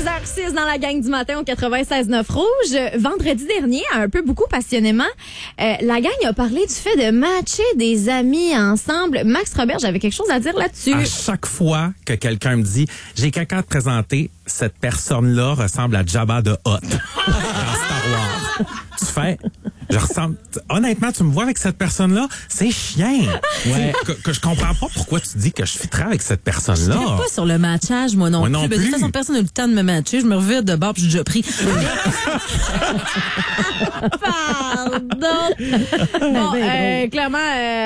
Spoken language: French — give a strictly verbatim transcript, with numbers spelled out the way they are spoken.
deux heures six dans la gang du matin au quatre-vingt-seize neuf Rouge. Vendredi dernier, un peu beaucoup passionnément, euh, la gang a parlé du fait de matcher des amis ensemble. Max Robert, j'avais quelque chose à dire là-dessus. À chaque fois que quelqu'un me dit « J'ai quelqu'un à te présenter, cette personne-là ressemble à Jabba de Hutt dans Star Wars. » Tu fais... Je ressemble. Honnêtement, tu me vois avec cette personne-là, c'est chiant. Ouais. Que, que je comprends pas pourquoi tu dis que je fitterais avec cette personne-là. Je ne pas sur le matchage, moi non moi plus. Non Ben, plus. de toute façon, personne n'a eu le temps de me matcher. Je me revire de bord puis j'ai déjà pris. Pardon. Bon, euh, clairement... Euh,